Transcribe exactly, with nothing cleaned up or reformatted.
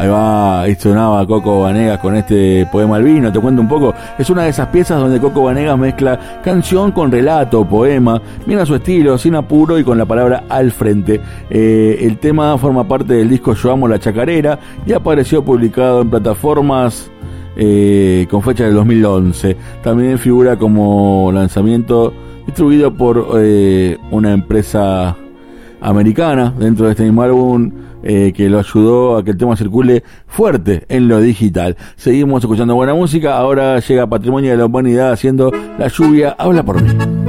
Ahí va, y sonaba Coco Vanegas con este poema al vino. Te cuento un poco, es una de esas piezas donde Coco Vanegas mezcla canción con relato, poema, bien a su estilo, sin apuro y con la palabra al frente. Eh, el tema forma parte del disco Yo Amo la Chacarera y apareció publicado en plataformas eh, con fecha del dos mil once. También figura como lanzamiento distribuido por eh, una empresa americana dentro de este mismo álbum, eh, que lo ayudó a que el tema circule fuerte en lo digital. Seguimos escuchando buena música. Ahora llega Patrimonio de la Humanidad haciendo La Lluvia Habla por Mí.